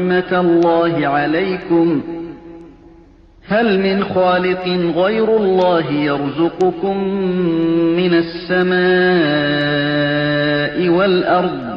نِعْمَةَ اللَّهِ عَلَيْكُمْ هَلْ مِنْ خَالِقٍ غَيْرُ اللَّهِ يَرْزُقُكُم مِّنَ السَّمَاءِ وَالْأَرْضِ